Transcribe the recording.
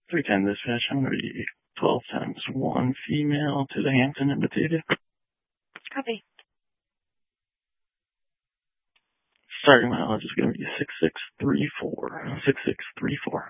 310 dispatch. I'm going to be 12 times 1 female to the Hampton in Batavia. Copy. Starting mileage is going to be 6634. 6634.